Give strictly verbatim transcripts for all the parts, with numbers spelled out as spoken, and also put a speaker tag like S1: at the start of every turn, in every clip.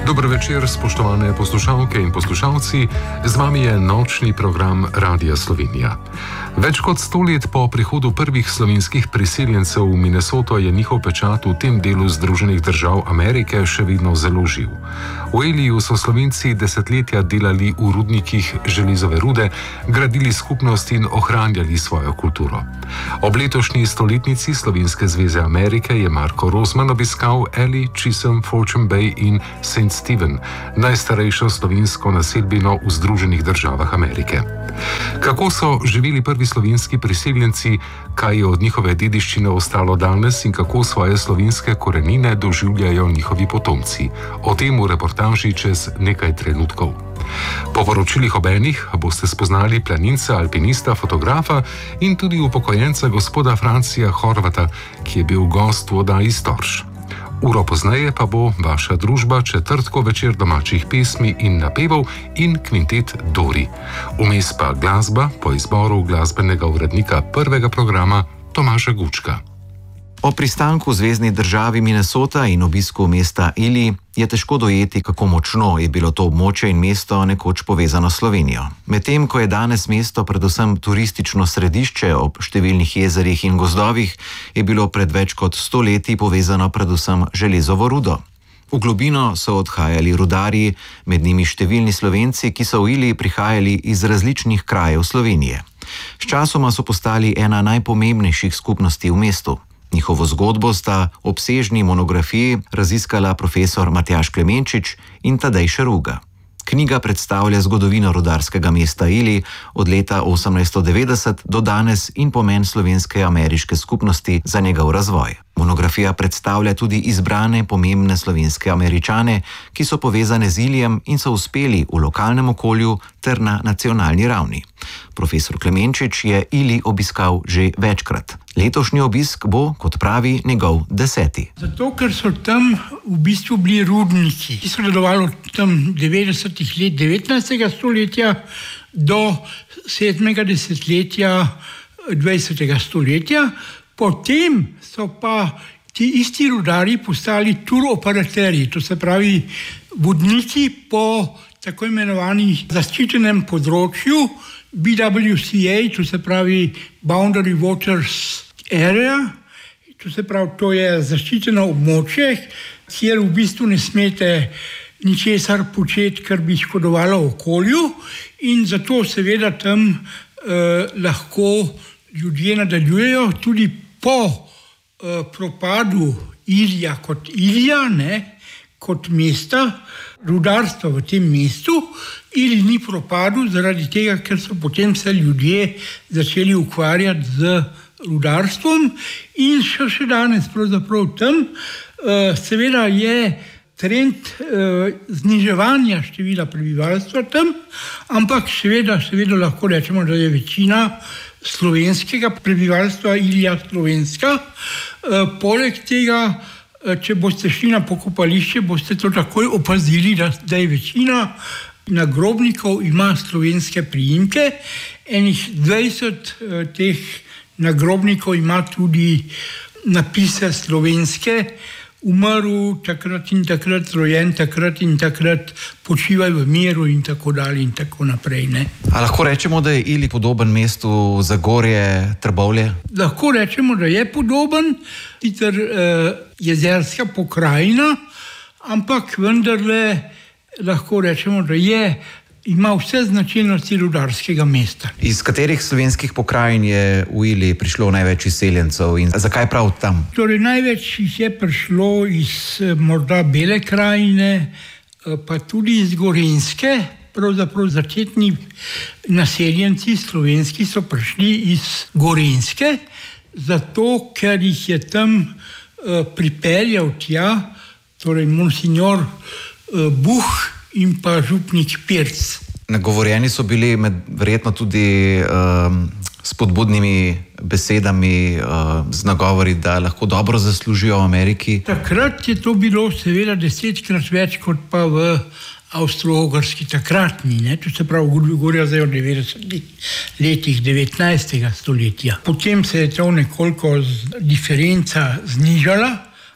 S1: Dober večer, spoštovane poslušalke in poslušalci. Z vami je nočni program Radia Slovenija. Več kot sto let po prihodu prvih slovenskih priseljencev v Minnesoto je njihov pečat v tem delu Združenih držav Amerike še vedno zelo živ. V Eliju so Slovenci desetletja delali v rudnikih železove rude, gradili skupnost in ohranjali svojo kulturo. Ob letošnji stoletnici Slovenske zveze Amerike je Marko Rozman obiskal Eli, Chisholm, Fortune Bay in Saint Stephen, najstarejšo slovensko naselbino v Združenih državah Amerike. Kako so živeli prvi slovenski priseljenci, kaj je od njihove dediščine ostalo danes in kako svoje slovenske korenine doživljajo njihovi potomci. O tem v reportaži čez nekaj trenutkov. Po poročilih ob enih boste spoznali planinca, alpinista, fotografa in tudi upokojenca gospoda Francija Horvata, ki je bil gost v oddaji Storž. Uro pozneje pa bo vaša družba četrtko večer domačih pesmi in napevov in kvintet Dori. Vmes pa glasba po izboru glasbenega urednika prvega programa Tomaža Gučka.
S2: O pristanku v zvezni državi Minnesota in obisku mesta Eli je težko dojeti, kako močno je bilo to območje in mesto nekoč povezano s Slovenijo. Medtem ko je danes mesto predvsem turistično središče ob številnih jezerih in gozdovih, je bilo pred več kot sto leti povezano predvsem železovo rudo. V globino so odhajali rudarji, med njimi številni Slovenci, ki so v Eli prihajali iz različnih krajev Slovenije. Sčasoma so postali ena najpomembnejših skupnosti v mestu. Njihovo zgodbo sta obsežni monografiji raziskala profesor Matjaž Klemenčič in Tadej Šeruga. Knjiga predstavlja zgodovino rudarskega mesta Eli od leta osemnajststo devetdeset do danes in pomen slovenske ameriške skupnosti za njegov razvoj. Monografija predstavlja tudi izbrane pomembne slovenske Američane, ki so povezane z Elijem in so uspeli v lokalnem okolju ter na nacionalni ravni. Profesor Klemenčič je Eli obiskal že večkrat. Letošnji obisk bo, kot pravi, njegov deseti.
S3: Zato, ker so tam v bistvu bili rudniki, ki so delovali od tam devetdesetih let devetnajstega stoletja do sedmega desetletja dvajsetega stoletja. Potem so pa ti isti rudarji postali turoperaterji, to se pravi vodniki po tako imenovanih zaščitenem področju B W C A, to se pravi Boundary Waters Area, to se pravi, to je zaščiteno območje, kjer v bistvu ne smete ničesar početi, kar bi škodovalo okolju, in zato seveda tam eh, lahko ljudje nadaljujejo tudi po eh, propadu Elija kot Elija, ne, kot mesta, rudarstva v tem mestu. Eli ni propadel zaradi tega, ker so potem se ljudje začeli ukvarjati z rudarstvom in še, še danes pravzaprav tam. Uh, seveda je trend uh, zniževanja števila prebivalstva tam, ampak seveda, seveda lahko rečemo, da je večina slovenskega prebivalstva Elija slovenska. Uh, poleg tega, uh, če boste šli na pokopališče, boste to takoj opazili, da, da je večina nagrobnikov ima slovenske priimke. Enih dvajset uh, teh nagrobnikov ima tudi napise slovenske, umrl takrat in takrat, rojen takrat in takrat, počivaj v miru in tako dalje in tako naprej. Ne?
S2: A lahko rečemo, da je Eli podoben mestu Zagorje, Trbovlje? Lahko
S3: rečemo, da je podoben, sicer eh, jezerska pokrajina, ampak vendarle lahko rečemo, da je ima vse značilnosti rudarskega mesta.
S2: Iz katerih slovenskih pokrajin je v Eli prišlo največ izseljencev in zakaj prav tam?
S3: Torej, največ jih je prišlo iz morda Bele krajine, pa tudi iz Gorenjske. Pravzaprav začetni naseljenci slovenski so prišli iz Gorenjske, zato ker jih je tam uh, pripeljal tja, torej monsignor uh, Buh in pa župnik Pirc.
S2: Nagovorjeni so bili med verjetno tudi um, spodbudnimi besedami, uh, z nagovori, da lahko dobro zaslužijo v Ameriki.
S3: Takrat je to bilo seveda desetkrat več kot pa v Avstro-Ogrski takratni, ne? To se pravi, govorja zdaj o devetdesetih letih devetnajstega stoletja. Potem se je to nekoliko diferenca znižala,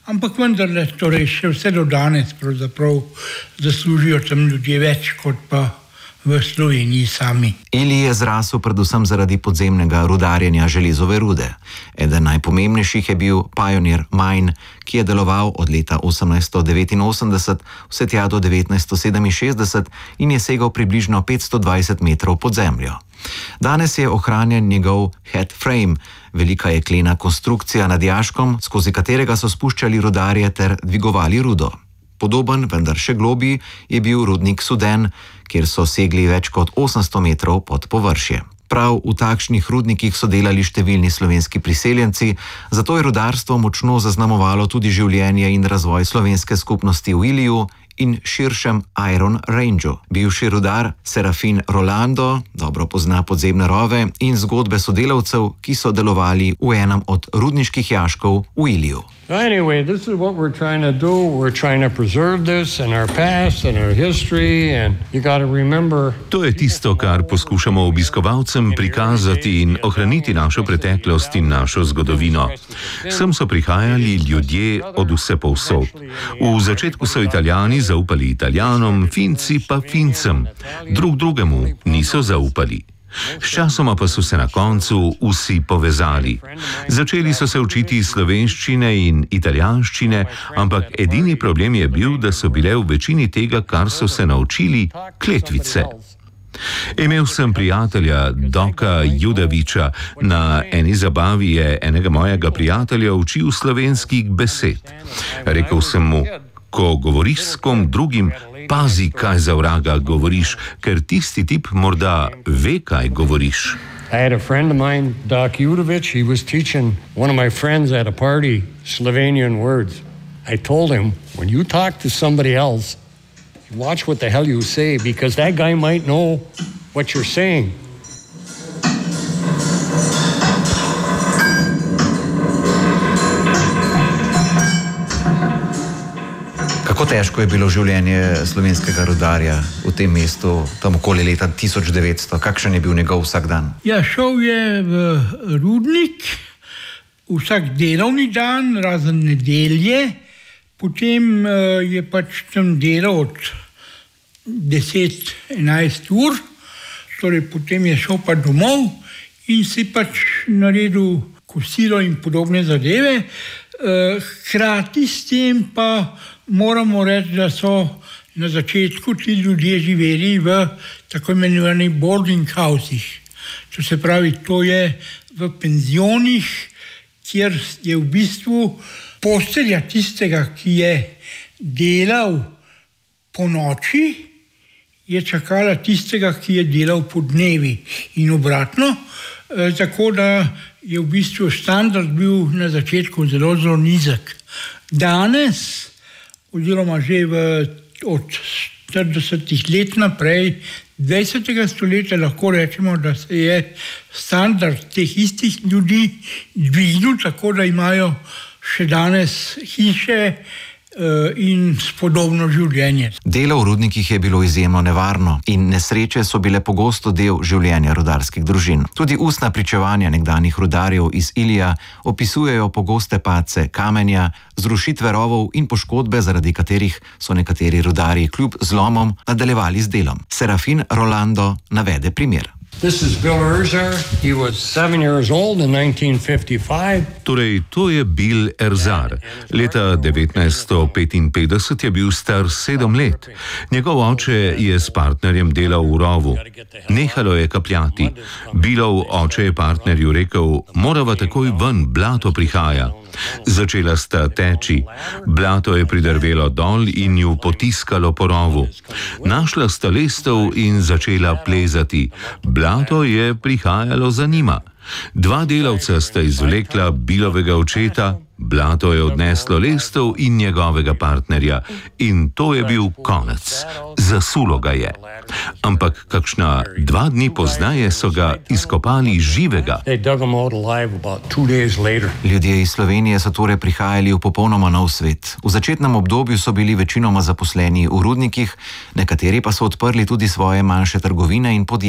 S3: ampak vendarle torej še vse do danes pravzaprav zaslužijo tam ljudje več kot pa v Sloveniji sami.
S2: Ili je zrasel predvsem zaradi podzemnega rudarjenja železove rude. Eden najpomembnejših je bil Pioneer Mine, ki je deloval od leta osemnajststo devetinosemdeset vse tja do devetnajststo sedeminšestdeset in je segal približno petsto dvajset metrov pod zemljo. Danes je ohranjen njegov head frame, velika jeklena konstrukcija nad jaškom, skozi katerega so spuščali rudarje ter dvigovali rudo. Podoben, vendar še globji, je bil rudnik Suden, kjer so segli več kot osemsto metrov pod površje. Prav v takšnih rudnikih so delali številni slovenski priseljenci, zato je rudarstvo močno zaznamovalo tudi življenje in razvoj slovenske skupnosti v Iliju in širšem Iron Rangeu. Bivši rudar Serafin Rolando dobro pozna podzemne rove in zgodbe sodelavcev, ki so delovali v enem od rudniških jaškov v Iliju.
S4: Anyway, this is what we're trying to do. We're trying to preserve this and our past and our history, and you got to remember.
S5: To je tisto, kar poskušamo obiskovalcem prikazati in ohraniti našo preteklost in našo zgodovino. Sem so prihajali ljudje od vse povsod. V začetku so Italijani zaupali Italijanom, Finci pa Fincem. Drug drugemu niso zaupali. Sčasoma pa so se na koncu vsi povezali. Začeli so se učiti slovenščine in italijanščine, ampak edini problem je bil, da so bile v večini tega, kar so se naučili, kletvice. Imel sem prijatelja Doka Judaviča. Na eni zabavi je enega mojega prijatelja učil slovenskih besed. Rekel sem mu: ko govoriš s kom drugim, pazi, kaj za vraga govoriš, ker tisti tip morda ve, kaj govoriš.
S4: I had a friend of mine, Doc Judovic. He was teaching one of my friends at a party Slovenian words. I told him, when you talk to somebody else, watch what the hell you say, because that guy might know what you're saying.
S2: Kako težko je bilo življenje slovenskega rudarja v tem mestu, tam okoli leta tisoč devetsto? Kakšen je bil njegov vsakdan?
S3: Ja, šel je v rudnik vsak delovni dan, razen nedelje, potem je pač tam delal od deset do enajst ur, torej potem je šel pa domov in si pač naredil kosilo in podobne zadeve. Hkrati s tem pa moramo reči, da so na začetku ti ljudje živeli v tako imenovanih boarding houses. To se pravi, to je v penzionih, kjer je v bistvu postelja tistega, ki je delal po noči, je čakala tistega, ki je delal po dnevi in obratno. E, tako da je v bistvu standard bil na začetku zelo, zelo nizek. Danes, oziroma že v, od štiridesetih let naprej, dvajsetega stoletja, lahko rečemo, da se je standard teh istih ljudi dvignil, tako da imajo še danes hiše in spodobno življenje.
S2: Delo v rudnikih je bilo izjemno nevarno in nesreče so bile pogosto del življenja rudarskih družin. Tudi ustna pričevanja nekdanjih rudarjev iz Ilija opisujejo pogoste padce kamenja, zrušitve rovov in poškodbe, zaradi katerih so nekateri rudarji kljub zlomom nadaljevali z delom. Serafin Rolando navede primer.
S4: This is Bill Erzar. He was seven years old in nineteen fifty-five.
S5: Torej, to je Bill Erzar. Leta devetnajststo petinpetdeset je bil star sedem let. Njegov oče je s partnerjem delal v rovu. Nehalo je kapljati. Billov oče je partnerju rekel: morava takoj ven, blato prihaja. Začela sta teči. Blato je pridrvelo dol in ju potiskalo po rovu. Našla sta lestev in začela plezati. Blato je prihajalo za njima. Dva delavca sta izvlekla Billovega očeta, blato je odneslo lestev in njegovega partnerja. In to je bil konec. Zasulo ga je. Ampak kakšna dva dni pozneje so ga izkopali živega.
S2: Ljudje iz Slovenije so torej prihajali v popolnoma nov svet. V začetnem obdobju so bili večinoma zaposleni v rudnikih, nekateri pa so odprli tudi svoje manjše trgovine in podjetja.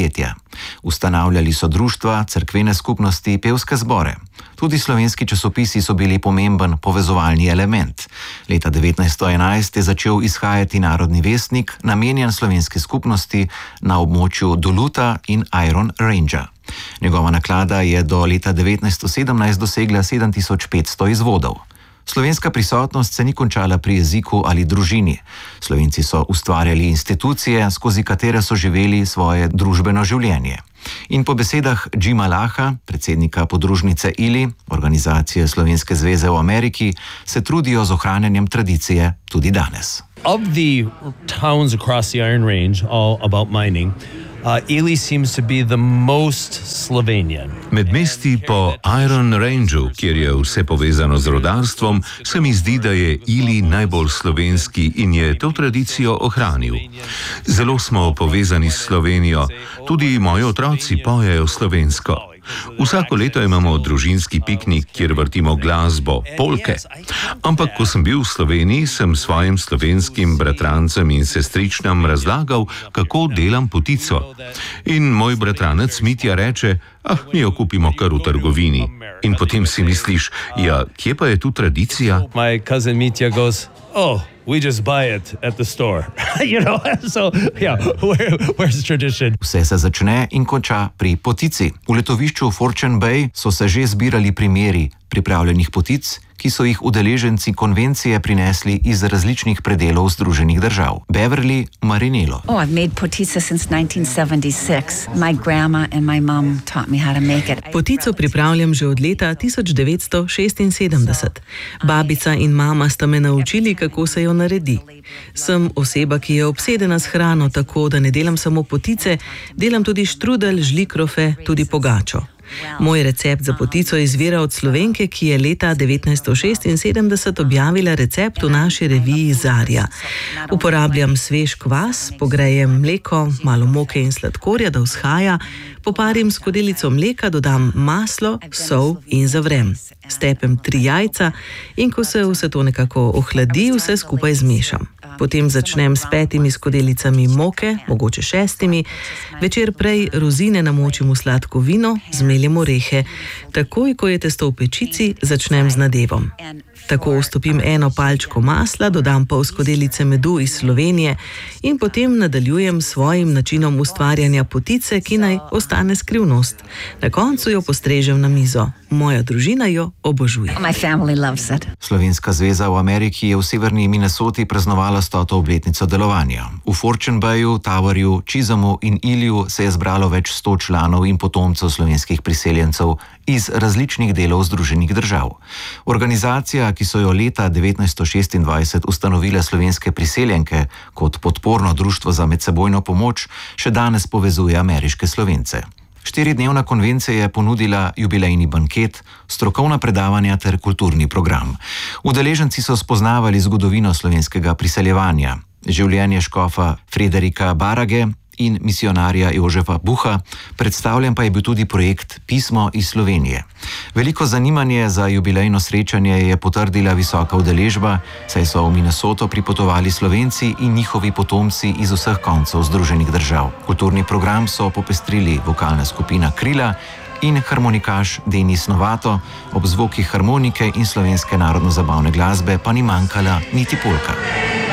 S2: Ustanavljali so društva, cerkvene skupnosti, pevske zbore. Tudi slovenski časopisi so bili pomemben povezovalni element. Leta devetnajststo enajst je začel izhajati Narodni vestnik, namenjen slovenski skupnosti na območju Doluta in Iron Rangea. Njegova naklada je do leta devetnajststo sedemnajst dosegla sedem tisoč petsto izvodov. Slovenska prisotnost se ni končala pri jeziku ali družini. Slovenci so ustvarjali institucije, skozi katere so živeli svoje družbeno življenje. In po besedah Jima Laha, predsednika podružnice I L I, organizacije Slovenske zveze v Ameriki, se trudijo z ohranjanjem tradicije tudi danes.
S6: Of the towns across the Iron Range, all about mining, Uh, Ili seems to be the most Slovenian.
S5: Med mesti po Iron Rangeu, kjer je vse povezano z rodarstvom, se mi zdi, da je Ili najbolj slovenski in je to tradicijo ohranil. Zelo smo povezani s Slovenijo, tudi moji otroci pojejo slovensko. Vsako leto imamo družinski piknik, kjer vrtimo glasbo, polke. Ampak ko sem bil v Sloveniji, sem svojim slovenskim bratrancem in sestričnam razlagal, kako delam potico. In moj bratranec Mitja reče, ah, mi jo kupimo kar v trgovini. In potem si misliš, ja, kje pa je tu tradicija?
S6: My cousin Mitja goes, oh, we just buy it at the store. You know, so yeah, where, where's tradition?
S2: Vse se začne in konča pri potici. V letovišču Fortune Bay so se že zbirali primeri pripravljenih potic, ki so jih udeleženci konvencije prinesli iz različnih predelov Združenih držav. Beverly Marinello.
S7: Oh, I've made potica since nineteen seventy-six. My grandma and my mom taught me how to make it.
S8: Potico pripravljam že od leta tisoč devetsto šestinsedemdeset. Babica in mama sta me naučili, kako se jo naredi. Sem oseba, ki je obsedena s hrano, tako da ne delam samo potice, delam tudi štrudel, žlikrofe, tudi pogačo. Moj recept za potico izvira od Slovenke, ki je leta devetnajststo šestinsedemdeset objavila recept v naši reviji Zarja. Uporabljam svež kvas, pogrejem mleko, malo moke in sladkorja, da vzhaja, poparim s skodelico mleka, dodam maslo, sol in zavrem. Stepem tri jajca in ko se vse to nekako ohladi, vse skupaj zmešam. Potem začnem s petimi skodelicami moke, mogoče šestimi. Večer prej rozine namočim v sladko vino, zmeljem orehe. Takoj, ko je testo v pečici, začnem z nadevom. Tako vstopim eno palčko masla, dodam pol skodelice medu iz Slovenije in potem nadaljujem s svojim načinom ustvarjanja potice, ki naj ostane skrivnost. Na koncu jo postrežem na mizo. Moja družina jo obožuje.
S7: My family loves it.
S2: Slovenska zveza v Ameriki je v severni Minnesoti praznovala stoto obletnico delovanja. V Fortune Bayu, Towerju, Chisholmu in Iliju se je zbralo več sto članov in potomcev slovenskih priseljencev iz različnih delov Združenih držav. Organizacija, ki so jo leta devetnajststo šestindvajset ustanovile slovenske priseljenke kot podporno društvo za medsebojno pomoč, še danes povezuje ameriške Slovence. Štiridnevna konvencija je ponudila jubilejni banket, strokovna predavanja ter kulturni program. Udeleženci so spoznavali zgodovino slovenskega priseljevanja, življenje škofa Frederika Barage in misionarja Jožefa Buha, predstavljen pa je bil tudi projekt Pismo iz Slovenije. Veliko zanimanje za jubilejno srečanje je potrdila visoka udeležba, saj so v Minnesoto pripotovali Slovenci in njihovi potomci iz vseh koncev Združenih držav. Kulturni program so popestrili vokalna skupina Krila in harmonikaš Denis Novato, ob zvokih harmonike in slovenske narodno-zabavne glasbe pa ni manjkala niti polka.